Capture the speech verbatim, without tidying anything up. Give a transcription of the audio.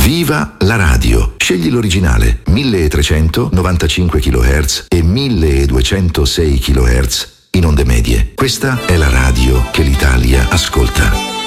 Viva la radio! Scegli l'originale milletrecentonovantacinque chilohertz e milleduecentosei chilohertz in onde medie. Questa è la radio che l'Italia ascolta.